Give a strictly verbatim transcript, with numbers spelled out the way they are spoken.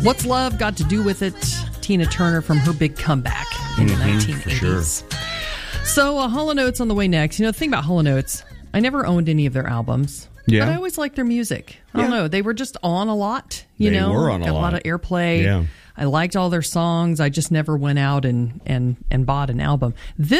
What's Love Got to Do with It? Tina Turner from her big comeback in Mm-hmm, the nineteen eighties. for sure. So uh, Hall and Oates on the way next. You know, the thing about Hall and Oates, I never owned any of their albums. Yeah. But I always liked their music. I don't Yeah. know. They were just on a lot. You They know, were on a got lot. a lot of airplay. Yeah. I liked all their songs. I just never went out and and and bought an album. This